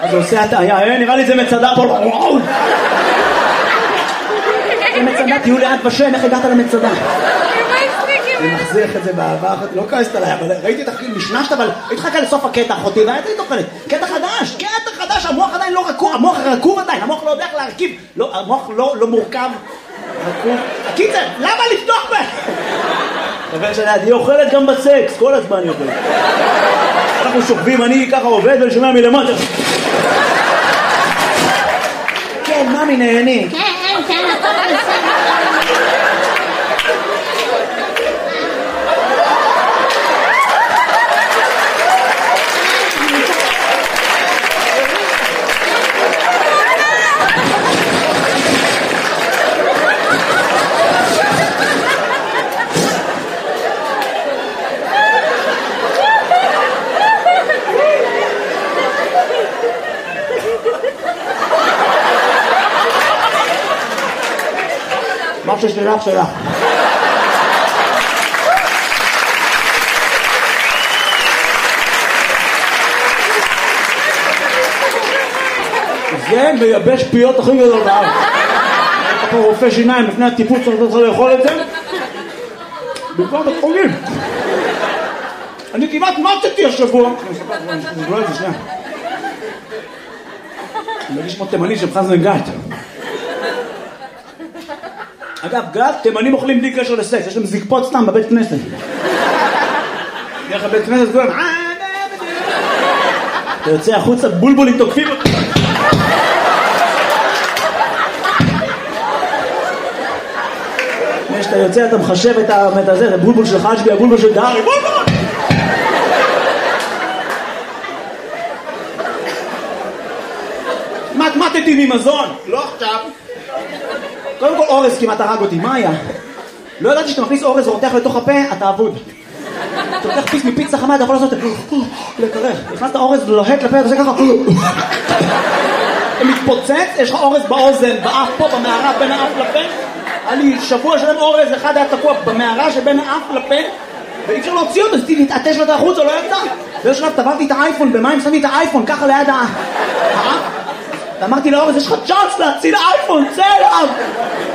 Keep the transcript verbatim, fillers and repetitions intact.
אז הוא עושה הטעיה, נראה לי זה מצדה פה, וואו! זה מצדה, תהיו לאט בשם, איך הגעת למצדה? אני מחזיך את זה באהבה, לא כעסת עליי, אבל ראיתי את החיים, נשנשת, אבל התחכה לסוף הקטע, אחותי, והייתי תוכלת, קטע חדש, קטע חדש, המוח עדיין לא רכוב, המוח רכוב עדיין, המוח לא יודע איך להרכיב, המוח לא מורכב, רכוב, הקיצר, למה לפתוח בה? חבר שלי, היא אוכלת גם בסקס, כל הזמן היא אוכלת. אנחנו שוכבים, אני ככה עובד ולשומע מלמטה. כן, ממי נהני. כן, כן, הכל בסדר. מה ששלך שלך. זה מייבש פיות הכי גדול בארץ. אתה פה רופא שיניים לפני הטיפול צריך לאכול את זה במקום בית חולים. אני כמעט מתתי השבוע. אני אספר את זה שנייה. אני מרגיש כמו תימני של חזן גת. אגב, גת, תימנים אוכלים בלי קשר לסקס, יש להם זקפות סתם בבית כנסת. דרך הבית כנסת כולם, אתה יוצא החוצה, בולבולים תוקפים אותי. כשאתה יוצא אתה מחשב את הזה, זה בולבול של חשבי, הבולבול של דארי, בולבול! מתמטתי ממזון, לא עכשיו. קודם כל אורז כמעט הרג אותי, מה היה? לא ידעתי שאתה מכניס אורז ורותח לתוך הפה, אתה אבוד. אתה לוקח פיס מפיצה חמה, אתה יכול לעשות את זה, לקרח. נכנסת אורז לוהט לפה, אתה עושה ככה. אתה מתפוצץ, יש לך אורז באוזן, באף פה, במערה, בין האף לפה. היה לי שבוע שלם אורז, אחד היה תקוע במערה שבין האף לפה, ואי אפשר להוציא אותו, אז תתעטש לו את החוץ, או לא יצא. באיזשהו שלב טבעתי את האייפון, במים שמתי את האייפון, ככה ליד האף. ואמרתי לאורז, יש לך צ'אנס להציל האייפון, צא אליו!